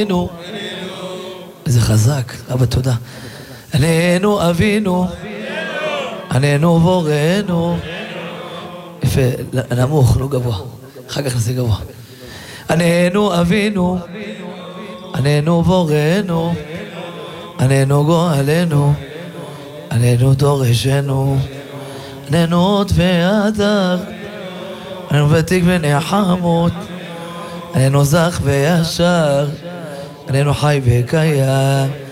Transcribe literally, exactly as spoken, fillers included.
איזה חזק, אבא תודה. עננו אבינו, עננו בוראנו. יפה, נמוך, לא גבוה. אחר כך נעשה גבוה. עננו אבינו, עננו בוראנו, עננו גואלנו, עננו דורשנו, עננו עוד והדר, עננו ותיק ונחמות, עננו זך וישר, עננו חי וקיים.